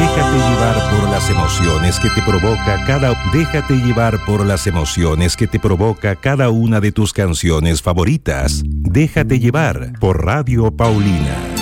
Déjate llevar por las emociones que te provoca Déjate llevar por las emociones que te provoca cada una de tus canciones favoritas. Déjate llevar por Radio Paulina.